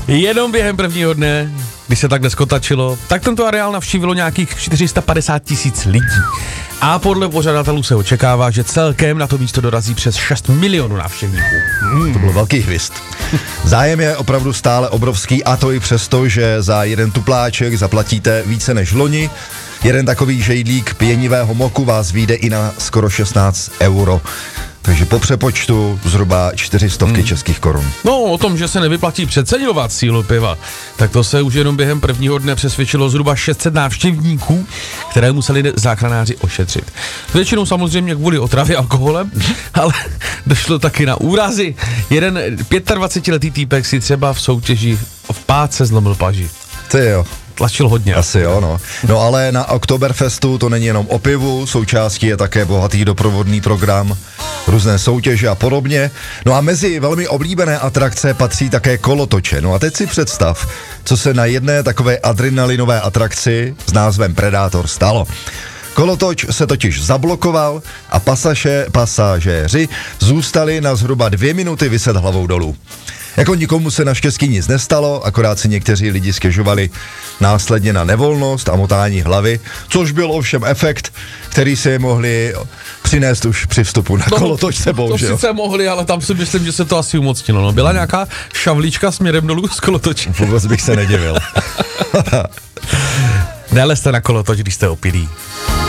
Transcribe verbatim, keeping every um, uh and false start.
Jenom během prvního dne, když se tak neskotačilo, tak tento areál navštívilo nějakých čtyři sta padesát tisíc lidí. A podle pořadatelů se očekává, že celkem na to místo dorazí přes šest milionů návštěvníků. Hmm. To byl velký hvist. Zájem je opravdu stále obrovský, a to i přesto, že za jeden tupláček zaplatíte více než loni. Jeden takový žejdlík pěnivého moku vás vyjde i na skoro šestnáct euro. Takže po přepočtu zhruba čtyři stovky hmm. českých korun. No, o tom, že se nevyplatí přeceňovat sílu piva, tak to se už jenom během prvního dne přesvědčilo zhruba šest set návštěvníků, které museli záchranáři ošetřit. Většinou samozřejmě kvůli otravě alkoholem, ale došlo taky na úrazy. Jeden dvacetiletý týpek si třeba v soutěži v pátce zlomil paži. Ty jo. Tlačil hodně. Asi jo, no. No ale na Oktoberfestu to není jenom o pivu, součástí je také bohatý doprovodný program, různé soutěže a podobně. No a mezi velmi oblíbené atrakce patří také kolotoče. No a teď si představ, co se na jedné takové adrenalinové atrakci s názvem Predátor stalo. Kolotoč se totiž zablokoval a pasaže, pasažéři zůstali na zhruba dvě minuty viset hlavou dolů. Jako nikomu se naštěstí nic nestalo, akorát si někteří lidi stěžovali následně na nevolnost a motání hlavy, což byl ovšem efekt, který si mohli přinést už při vstupu na no, kolotočce, bohužel. To sice mohli, ale tam si myslím, že se to asi umocnilo. No. Byla nějaká šavlíčka směrem dolů z kolotoče. Vůbec bych se nedivil. Nelezte na kolotoč, když jste opilí.